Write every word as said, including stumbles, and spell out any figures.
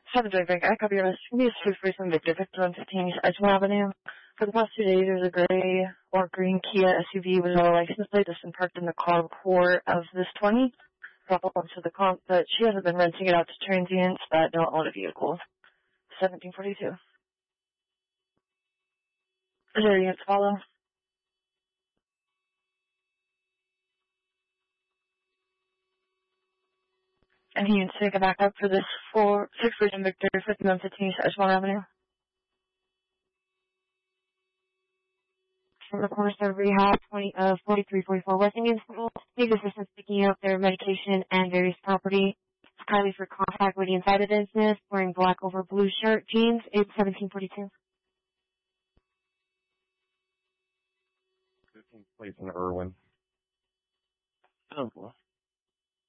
Seven Joy Bank, I copy your message. Can be a two Freeman Victor, Victor one fifteen East Edgemont Avenue. For the past two days, there's a gray or green Kia S U V with no license plate that's been parked in the carport of this twenty. Drop off to the comp, but she hasn't been renting it out to transients that don't own a vehicle. seventeen forty-two. Is there a unit to follow? And he needs to take a backup for this four, six Freeman Victor, fifty-one fifteen East Edgemont Avenue. From the corner of rehab, twenty, uh, forty-three forty-four West Indian School. Needs assistance picking up their medication and various property. Kindly for contact with the inside of the business, wearing black over blue shirt, jeans, age seventeen forty-two. fifteenth place in Irwin. Oh, boy.